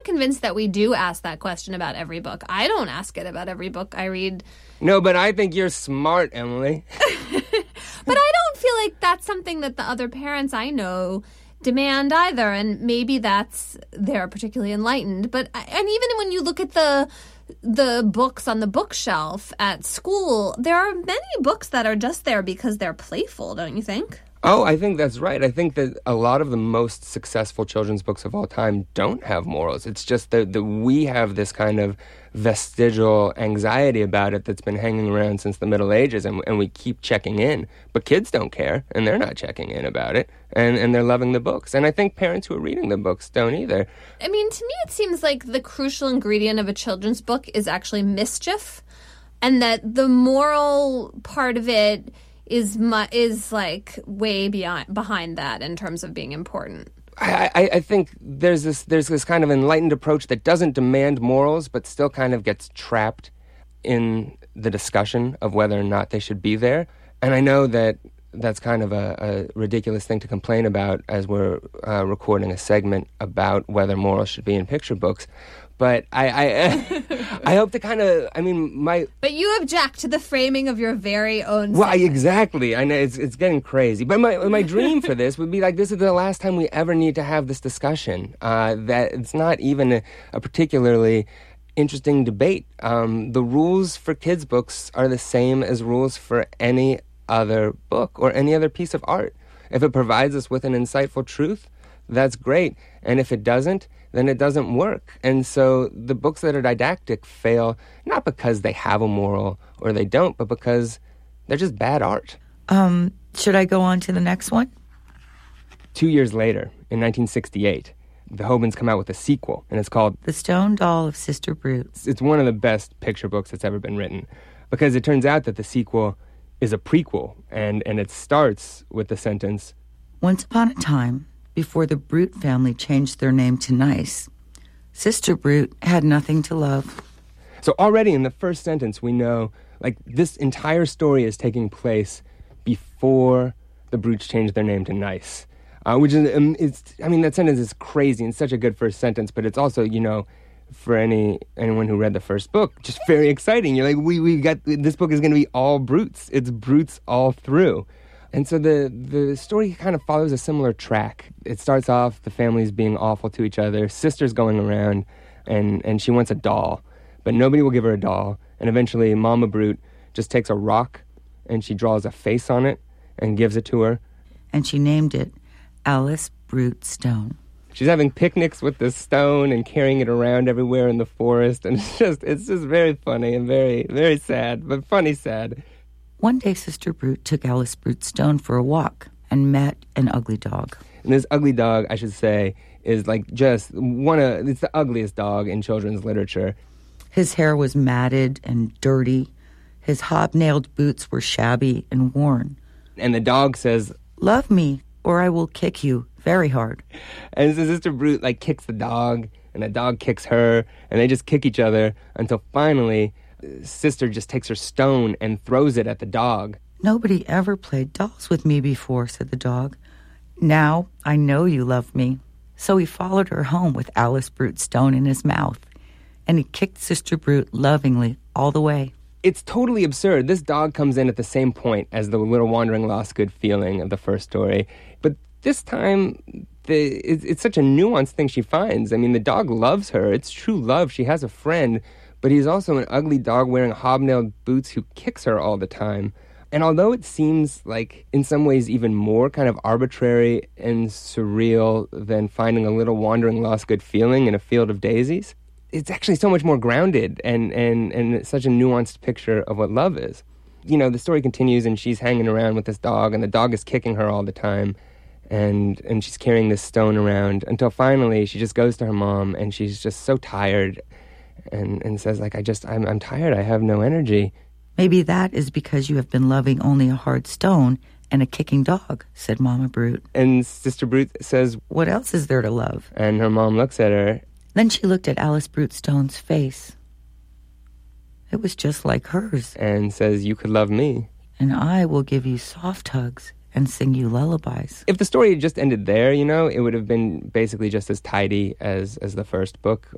convinced that we do ask that question about every book. I don't ask it about every book I read. No, but I think you're smart, Emily. But I don't feel like that's something that the other parents I know demand either, and maybe they're particularly enlightened. And even when you look at the books on the bookshelf at school, there are many books that are just there because they're playful, don't you think? Oh, I think that's right. I think that a lot of the most successful children's books of all time don't have morals. It's just that we have this kind of vestigial anxiety about it that's been hanging around since the Middle Ages, and we keep checking in. But kids don't care, and they're not checking in about it, and they're loving the books. And I think parents who are reading the books don't either. I mean, to me it seems like the crucial ingredient of a children's book is actually mischief, and that the moral part of it is like way behind that in terms of being important. I think there's this kind of enlightened approach that doesn't demand morals, but still kind of gets trapped in the discussion of whether or not they should be there. And I know that that's kind of a ridiculous thing to complain about as we're recording a segment about whether morals should be in picture books. But I hope to kind of, But you object to the framing of your very own Well, segment. exactly. I know it's getting crazy. But my dream for this would be like, this is the last time we ever need to have this discussion. That it's not even a particularly interesting debate. The rules for kids' books are the same as rules for any other book or any other piece of art. If it provides us with an insightful truth, that's great. And if it doesn't, then it doesn't work. And so the books that are didactic fail not because they have a moral or they don't, but because they're just bad art. Should I go on to the next one? 2 years later, in 1968, the Hobans come out with a sequel, and it's called The Stone Doll of Sister Brute. It's one of the best picture books that's ever been written, because it turns out that the sequel is a prequel, and it starts with the sentence, Once upon a time, before the Brute family changed their name to Nice, Sister Brute had nothing to love. So already in the first sentence, we know, like, this entire story is taking place before the Brutes changed their name to Nice. Which is, that sentence is crazy and such a good first sentence, but it's also, for anyone who read the first book, just very exciting. You're like, we got, this book is going to be all Brutes. It's Brutes all through. And so the story kind of follows a similar track. It starts off, the families being awful to each other, sisters going around, and she wants a doll. But nobody will give her a doll. And eventually Mama Brute just takes a rock, and she draws a face on it and gives it to her. And she named it Alice Brute Stone. She's having picnics with this stone and carrying it around everywhere in the forest. And it's just very funny and very, very sad, but funny sad. One day, Sister Brute took Alice Brute Stone for a walk and met an ugly dog. And this ugly dog, I should say, is like it's the ugliest dog in children's literature. His hair was matted and dirty. His hobnailed boots were shabby and worn. And the dog says, Love me, or I will kick you very hard. And so Sister Brute, kicks the dog, and the dog kicks her, and they just kick each other until finally Sister just takes her stone and throws it at the dog. Nobody ever played dolls with me before, said the dog. Now I know you love me. So he followed her home with Alice Brute Stone in his mouth, and he kicked Sister Brute lovingly all the way. It's totally absurd. This dog comes in at the same point as the little wandering lost good feeling of the first story. But this time, it's such a nuanced thing she finds. The dog loves her. It's true love. She has a friend. But he's also an ugly dog wearing hobnailed boots who kicks her all the time. And although it seems like, in some ways, even more kind of arbitrary and surreal than finding a little wandering lost good feeling in a field of daisies, it's actually so much more grounded and it's such a nuanced picture of what love is. The story continues, and she's hanging around with this dog, and the dog is kicking her all the time. And she's carrying this stone around until finally she just goes to her mom, and she's just so tired. And says, I'm tired, I have no energy. Maybe that is because you have been loving only a hard stone and a kicking dog, said Mama Brute. And Sister Brute says, What else is there to love? And her mom looks at her. Then she looked at Alice Brute Stone's face. It was just like hers. And says, you could love me. And I will give you soft hugs and sing you lullabies. If the story had just ended there, it would have been basically just as tidy as the first book.